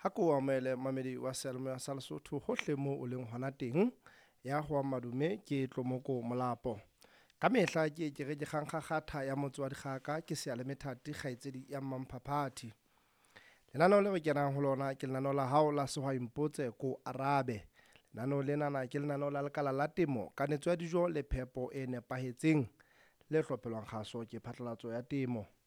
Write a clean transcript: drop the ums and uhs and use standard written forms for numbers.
Ha ko amele mamedi wa Seyalemoya sa Lesotho hohle moo o leng hona teng, ya ho madume ke Tlomoko Molapo. Ka mehla ke re ke kgankgakgatha ya motse wa dikgaka ke Sealemethati kgaitsedi ya Mamphaphati. Lenaneo le re kenang ho lona ke lenaneo la hao la Sehwai Mpotse ko Arabe. Lenaneo lenana ke lenaneo la lekala la temo, kanetso ya dijo le phepo e nepahetseng, le hlophelwang kgaso ke phatlalatso ya temo.